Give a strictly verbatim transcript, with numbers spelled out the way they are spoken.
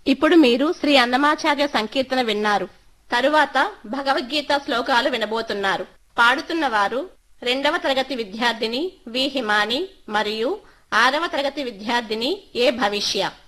ఇప్పుడు మీరు శ్రీ అన్నమాచార్య సంకీర్తన విన్నారు. తరువాత భగవద్గీత శ్లోకాలు వినబోతున్నారు. పాడుతున్న వారు రెండవ తరగతి విద్యార్థిని వి హిమాని మరియు ఆరవ తరగతి విద్యార్థిని ఏ భవిష్య.